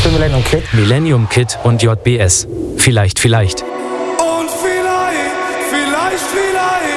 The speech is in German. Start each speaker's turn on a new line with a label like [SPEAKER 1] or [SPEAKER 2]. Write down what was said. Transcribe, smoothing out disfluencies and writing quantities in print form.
[SPEAKER 1] für Millennium Kid?
[SPEAKER 2] Millennium Kid und JBS. Vielleicht.
[SPEAKER 3] Und vielleicht